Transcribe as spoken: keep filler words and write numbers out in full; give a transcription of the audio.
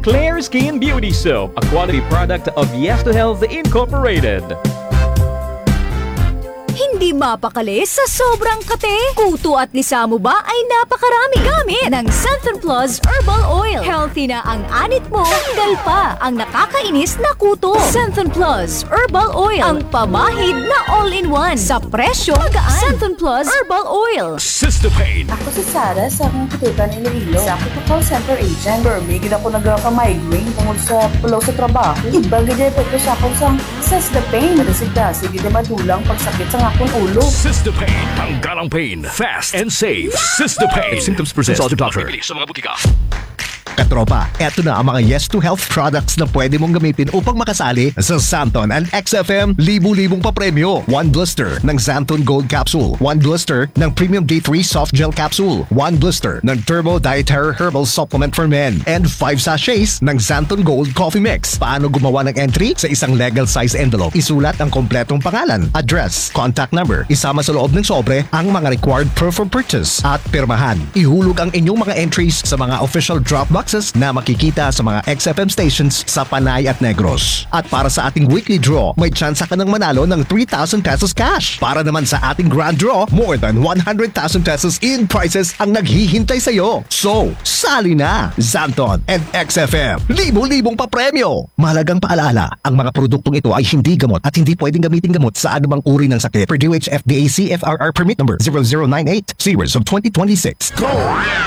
Clear Skin Beauty Soap, a quality product of Yes to Health Incorporated. Hindi mapakali sa sobrang kate. Kuto at lisa mo ba ay napakarami gamit ng Xanthan Plus Herbal Oil. Healthy na ang anit mo, tanggal pa ang nakakainis na kuto. Xanthan Plus Herbal Oil, ang pamahid na all-in-one sa presyo magaan. Xanthan Plus Herbal Oil. Sistopain. Ako si Sarah sa akong kutipan ni Iloilo. Sa ako call center agent. Permigid ako nagka-migraine tungkol sa pulaw sa trabaho. Ibagi dyan ito sa akong sang Sistopain. Madasigda, sige na madulang pagsakit sa akong ulo. Sistopain. Tanggal ang pain. Fast and safe. Sistopain. If symptoms persist, consult your doctor. Sa mga butika. Katropa, eto na ang mga Yes to Health products na pwede mong gamitin upang makasali sa Santon and X F M libu-libong papremyo. One blister ng Santon Gold Capsule. One blister ng Premium D three Soft Gel Capsule. One blister ng Turbo Dietary Herbal Supplement for Men. And five sachets ng Santon Gold Coffee Mix. Paano gumawa ng entry? Sa isang legal size envelope, isulat ang kompletong pangalan, address, contact number, isama sa loob ng sobre ang mga required proof of purchase at pirmahan. Ihulog ang inyong mga entries sa mga official drop box na makikita sa mga X F M stations sa Panay at Negros. At para sa ating weekly draw, may tsansa ka ng manalo ng three thousand pesos cash. Para naman sa ating grand draw, more than one hundred thousand pesos in prizes ang naghihintay sa iyo. So, sali na! Santon and X F M, libo-libong papremyo! Mahalagang paalala, ang mga produktong ito ay hindi gamot at hindi pwedeng gamitin gamot sa anumang uri ng sakit. Per D O H F D A C F R R permit number zero zero nine eight series of twenty twenty-six. Go!